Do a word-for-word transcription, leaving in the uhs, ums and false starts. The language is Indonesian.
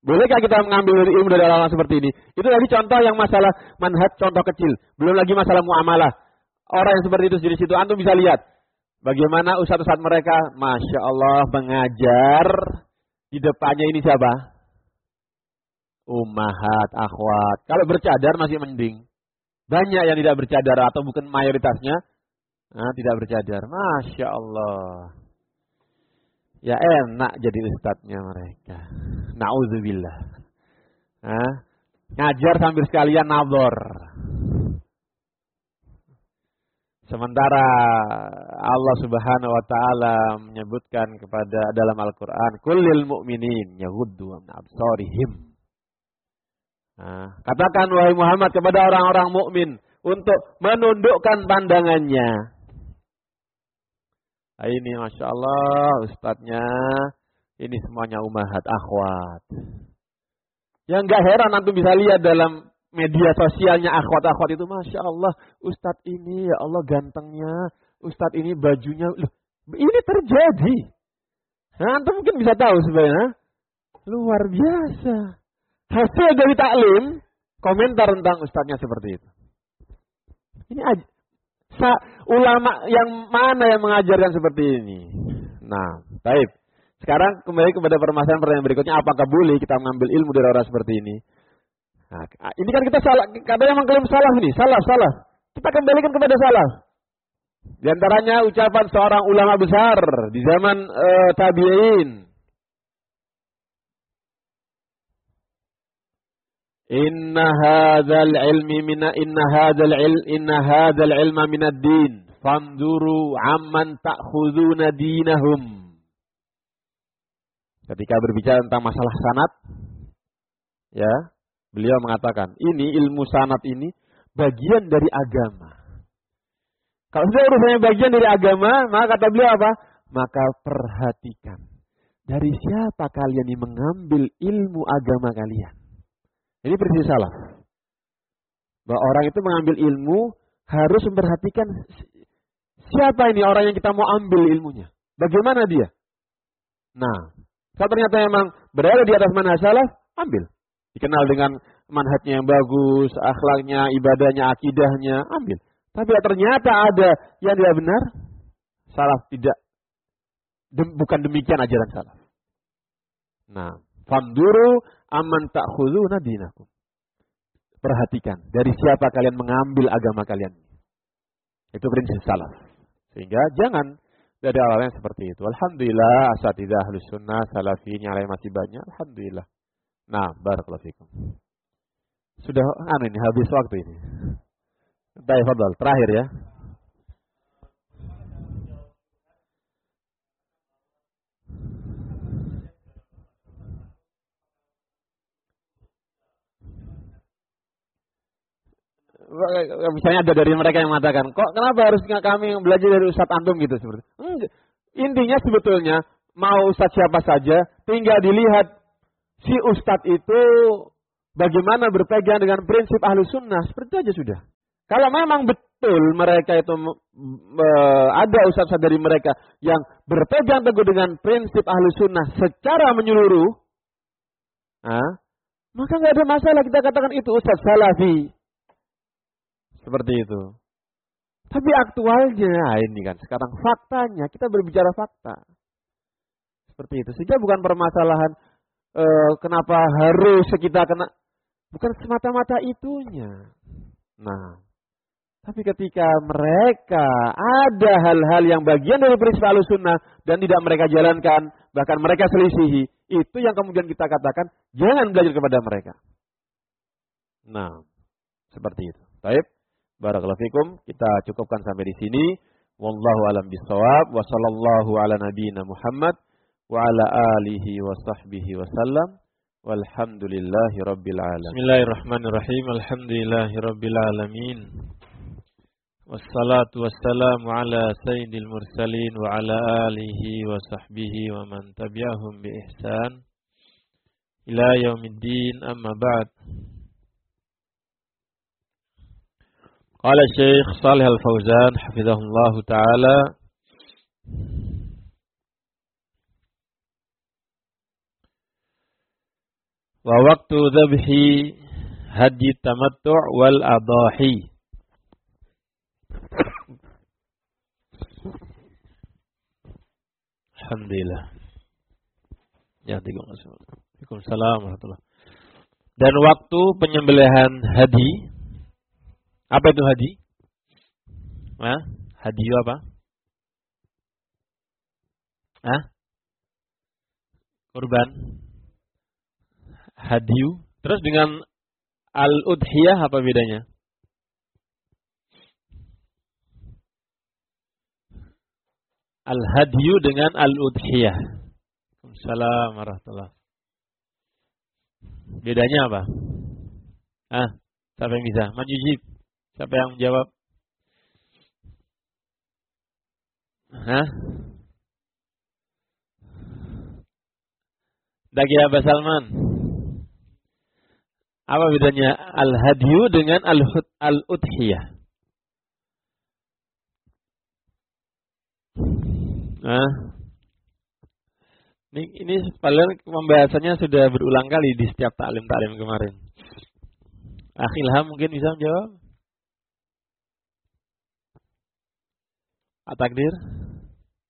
Bolehkah kita mengambil ilmu dari orang seperti ini? Itu tadi contoh yang masalah manhaj, contoh kecil. Belum lagi masalah muamalah. Orang yang seperti itu di situ, antum bisa lihat bagaimana ustadz-ustadz mereka, masya Allah, mengajar di depannya ini siapa? Ummahat, akhwat. Kalau bercadar masih mending. Banyak yang tidak bercadar atau bukan mayoritasnya nah, tidak bercadar. Masya Allah. Ya enak jadi ustadznya mereka. Na'udzubillah. Nah, ngajar sambil sekalian nabor. Sementara Allah Subhanahu wa taala menyebutkan kepada dalam Al-Qur'an, "Kullil mu'minin yaghuddu min absarihim." Nah, katakan wahai Muhammad kepada orang-orang mukmin untuk menundukkan pandangannya. Nah, ini masya Allah ustadznya ini semuanya ummahat akhwat. Ya enggak heran antum bisa lihat dalam media sosialnya akhwat-akhwat itu, masya Allah ustadz ini ya Allah gantengnya, ustadz ini bajunya, loh, ini terjadi. Nah, antum mungkin bisa tahu sebenarnya luar biasa. Hasil dari taklim, komentar tentang ustadznya seperti itu. Ini aja. Sa- ulama yang mana yang mengajarkan seperti ini? Nah, baik. Sekarang kembali kepada permasalahan pertanyaan berikutnya, apakah boleh kita mengambil ilmu dari orang seperti ini? Nah, ini kan kita salah, katanya mengklaim salah ini, salah, salah. Kita kembalikan kepada salah. Di antaranya ucapan seorang ulama besar di zaman uh, tabi'in. Inna hadzal ilmi mina inna hadzal il inna hadzal ilma minad din famduru amman ta'khuduna dinahum. Ketika berbicara tentang masalah sanad, ya, beliau mengatakan, ini ilmu sanad ini bagian dari agama. Kalau sudah urusannya bagian dari agama, maka kata beliau apa? Maka perhatikan dari siapa kalian yang mengambil ilmu agama kalian. Ini prinsip salaf. Bahwa orang itu mengambil ilmu harus memperhatikan siapa ini orang yang kita mau ambil ilmunya. Bagaimana dia? Nah, kalau ternyata memang berada di atas manhaj salaf, ambil. Dikenal dengan manhajnya yang bagus, akhlaknya, ibadahnya, akidahnya, ambil. Tapi ternyata ada yang tidak benar, salaf tidak. Dem, bukan demikian ajaran salaf. Nah, famduru amman ta'khuduna dinakum. Perhatikan dari siapa kalian mengambil agama kalian. Itu prinsip salaf. Sehingga jangan dari orang yang seperti itu. Alhamdulillah asatidzah ahlus sunnah salafinya masih banyak. Alhamdulillah. Nah, barakallahu fikum. Sudah anu ini habis waktu ini. Baik, fadhal. Terakhir ya. Misalnya ada dari mereka yang mengatakan, kok kenapa harus kami belajar dari Ustadz antum gitu seperti. Enggak. Intinya sebetulnya mau Ustadz siapa saja, tinggal dilihat si Ustadz itu bagaimana berpegang dengan prinsip Ahlus Sunnah, seperti itu aja sudah. Kalau memang betul mereka itu uh, ada Ustadz dari mereka yang berpegang teguh dengan prinsip Ahlus Sunnah secara menyeluruh, nah, maka nggak ada masalah kita katakan itu Ustadz Salafi. Seperti itu. Tapi aktualnya ini kan sekarang faktanya kita berbicara fakta. Seperti itu. Sehingga bukan permasalahan e, kenapa harus kita kena, bukan semata-mata itunya. Nah, tapi ketika mereka ada hal-hal yang bagian dari prinsip Ahlussunnah dan tidak mereka jalankan, bahkan mereka selisihi, itu yang kemudian kita katakan jangan belajar kepada mereka. Nah, seperti itu. Baik. Barakallahu fikum, kita cukupkan sampai di sini. Wallahu alam bisawab wa sallallahu ala nabiyyina Muhammad wa ala alihi wa sahbihi wasallam. Walhamdulillahi rabbil alamin. Bismillahirrahmanirrahim. Alhamdulillahi rabbil alamin. Wassalatu wassalamu ala sayyidil mursalin wa ala alihi wa sahbihi wa man tabi'ahum bi ihsan ila yaumiddin, amma ba'd. Qala Syekh Shalih Al-Fauzan hafizahullah taala, Wa waktu dzabhi haji tamattu' wal adahi. Alhamdulillah. Ya, Waalaikumsalam warahmatullahi. Dan waktu penyembelihan hadi. Apa itu hadi? Hah? Hadi apa? Hah? Kurban. Hadiu. Terus dengan al-udhiyah apa bedanya? Al-hadiyu dengan al-udhiyah. Assalamualaikum warahmatullahi. Bedanya apa? Ah, siapa yang bisa? Manjujib. Siapa yang menjawab? Hah? Dagi Abah Salman. Apa bedanya al-hadiyu dengan al-udhiyah? Nah, ini, ini padahal pembahasannya sudah berulang kali di setiap taklim-taklim kemarin. Akhilham mungkin bisa menjawab? At-Takdir?